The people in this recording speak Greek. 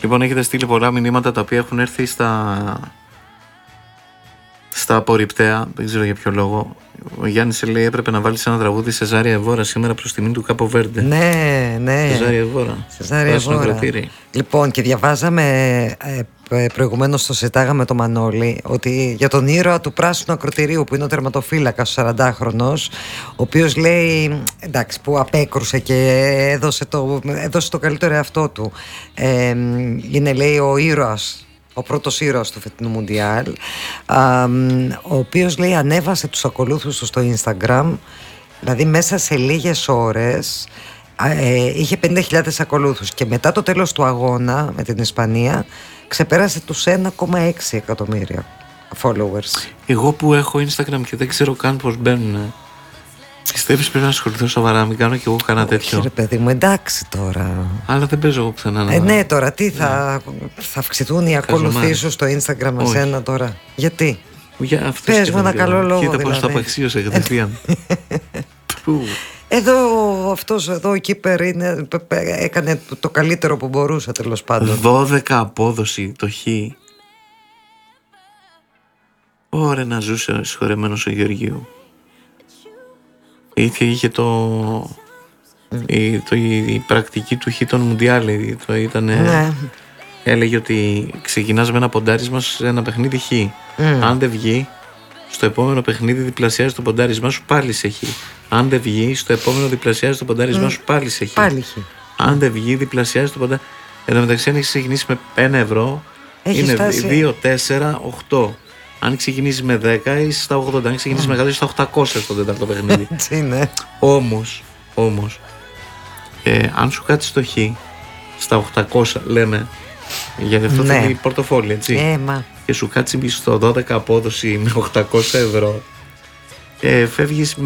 Λοιπόν, έχετε στείλει πολλά μηνύματα τα οποία έχουν έρθει στα απορριπταία, δεν ξέρω για ποιο λόγο. Ο Γιάννης λέει έπρεπε να βάλεις ένα τραγούδι Σεζάρια Εβόρα σήμερα προς τιμή του Κάπο Βέρντε. Ναι. Σεζάρια Εβόρα. Σεζάρια Εβόρα. Λοιπόν, και διαβάζαμε προηγουμένως, το συζητάγαμε το Μανώλη, ότι για τον ήρωα του πράσινου ακροτηρίου που είναι ο τερματοφύλακας, ο 40χρονος, ο οποίος λέει, εντάξει, που απέκρουσε και έδωσε το καλύτερο εαυτό του, είναι, λέει, ο ήρωας, ο πρώτος ήρωας του φετινού Μουντιάλ, ο οποίος, λέει, ανέβασε τους ακολούθους του στο Instagram, δηλαδή μέσα σε λίγες ώρες είχε 50.000 ακολούθους, και μετά το τέλος του αγώνα με την Ισπανία ξεπέρασε τους 1,6 εκατομμύρια followers. Εγώ που έχω Instagram και δεν ξέρω καν πως μπαίνουν, πιστεύεις πρέπει να ασχοληθώ σοβαρά, μην κάνω κι εγώ κανένα τέτοιο? Ρε παιδί μου, εντάξει τώρα. Αλλά δεν παίζω εγώ πουθενά. Ναι, τώρα τι θα αυξηθούν οι ακολουθήσεις σου στο Instagram με σένα τώρα? Γιατί? Πες μου ένα καλό λόγο. Κοίτα πως τα απαξίωσε κατευθείαν. Εδώ αυτός εδώ ο keeper έκανε το καλύτερο που μπορούσε, τέλος πάντων. 12 απόδοση το χ. Ωραία να ζούσε ο συγχωρεμένος ο Γεωργίου. Είχε η πρακτική του χ των Μουντιάλ. Ναι. Έλεγε ότι ξεκινάς με ένα ποντάρισμα σε ένα παιχνίδι χ. Αν δεν βγει, στο επόμενο παιχνίδι διπλασιάζει το ποντάρισμά σου, πάλι σε χ. Αν δεν βγει, στο επόμενο διπλασιάζει το ποντάρισμά σου, πάλι σε χ. Αν δεν βγει, διπλασιάζει το ποντάρισμά. Εν τω μεταξύ, αν έχει ξεκινήσει με 1 ευρώ, είναι 2, 4, 8. Αν ξεκινήσει με 10, είσαι στα 80. Αν ξεκινήσει με 100, είσαι στα 800 στο τέταρτο παιχνίδι. Όμως, αν σου κάτσει το χ στα 800, λέμε, γιατί αυτό θέλει πορτοφόλι, έτσι. Και σου κάτσει στο 12 απόδοση με 800 ευρώ, φεύγεις